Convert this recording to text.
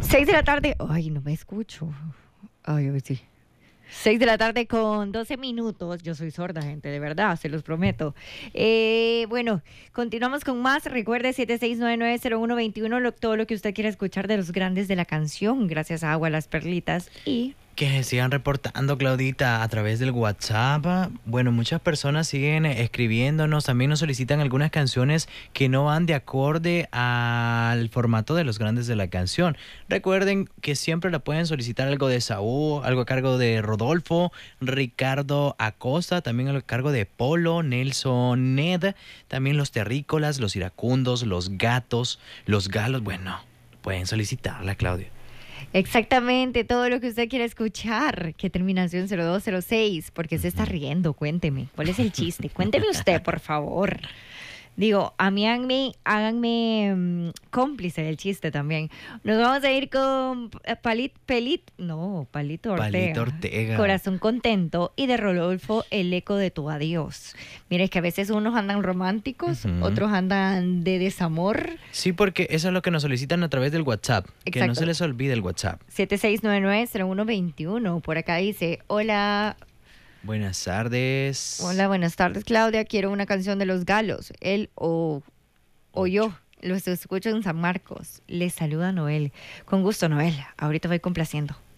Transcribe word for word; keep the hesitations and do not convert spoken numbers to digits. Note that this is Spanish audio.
Seis de la tarde. Ay, no me escucho. Ay, a ver si. Seis de la tarde con doce minutos. Yo soy sorda, gente, de verdad, se los prometo. Eh, bueno, continuamos con más. Recuerde siete seis nueve nueve cero uno dos uno, lo- todo lo que usted quiera escuchar de los grandes de la canción, gracias a Agua Las Perlitas. Y Que sigan reportando, Claudita, a través del WhatsApp. Bueno, muchas personas siguen eh, escribiéndonos, también nos solicitan algunas canciones que no van de acorde al formato de los grandes de la canción. Recuerden que siempre la pueden solicitar algo de Saúl, algo a cargo de Rodolfo, Ricardo Acosta, también algo a cargo de Polo, Nelson Ned, también los terrícolas, los iracundos, los gatos, los galos. Bueno, pueden solicitarla, Claudia. exactamente todo lo que usted quiera escuchar. ¿Qué terminación cero dos cero seis? ¿Por qué se está riendo? Cuénteme. ¿Cuál es el chiste? Cuénteme usted, por favor. Digo, a mí háganme, háganme mm, cómplice del chiste también. Nos vamos a ir con eh, Palit, Pelit, no, Palito Ortega. Palito Ortega. Corazón contento, y de Rodolfo, El eco de tu adiós. Mire, que a veces unos andan románticos, Ujú. otros andan de desamor. Sí, porque eso es lo que nos solicitan a través del WhatsApp. Que no Exacto. se les olvide el WhatsApp. siete seis nueve nueve cero uno dos uno. Por acá dice, hola, Buenas tardes. hola, buenas tardes, Claudia. Quiero una canción de Los Galos. Él o, o yo. Los escucho en San Marcos. Les saluda Noel. Con gusto, Noel. Ahorita voy complaciendo.